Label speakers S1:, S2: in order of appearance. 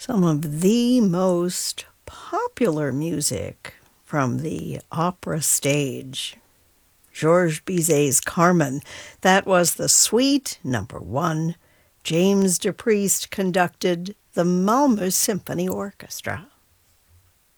S1: Some of the most popular music from the opera stage. Georges Bizet's Carmen. That was the Suite Number 1. James DePriest conducted the Malmö Symphony Orchestra.